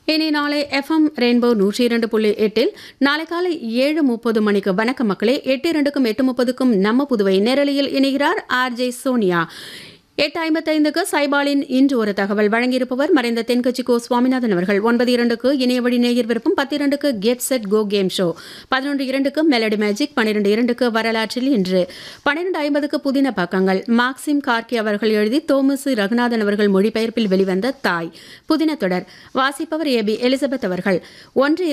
இனி நாளை FM rainbow 102.8 நாளை காலை 7:30 மணிக்கு வணக்க மக்களே 8:02க்கும் 8:30க்கும் நம்ம புதுவை நேரலையில் இணைகிறார் ஆர்ஜே சோனியா. 8:55க்கு சைபாலின் இன்று ஒரு தகவல் வழங்கியிருப்பவர் மறைந்த தென்கட்சி கோ சுவாமிநாதன் அவர்கள். 9:02க்கு இணைய வழி நேயர் விருப்பம், 10:02க்கு get set go game show, 11:02க்கு melody magic, 12:02க்கு வரலாற்றில் இன்று, 12:50க்கு புதின பக்கங்கள் மார்க்சிம் கார்கி அவர்கள் எழுதி தோமஸ் ரகுநாதன் அவர்கள் மொழிபெயர்ப்பில் வெளிவந்த தாய் புதின தொடர் வாசிப்பவர் ஏபி எலிசபெத் அவர்கள். 1